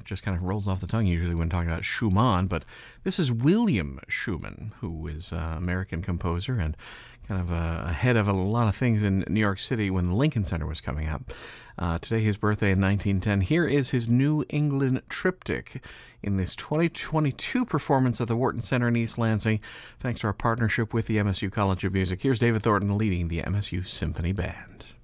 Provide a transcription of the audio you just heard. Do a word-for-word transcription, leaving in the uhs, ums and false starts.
It just kind of rolls off the tongue usually when talking about Schumann, but this is William Schumann, who is an American composer and kind of uh, ahead of a lot of things in New York City when the Lincoln Center was coming up. Uh, today, his birthday in nineteen ten. Here is his New England Triptych in this twenty twenty-two performance at the Wharton Center in East Lansing, thanks to our partnership with the M S U College of Music. Here's David Thornton leading the M S U Symphony Band.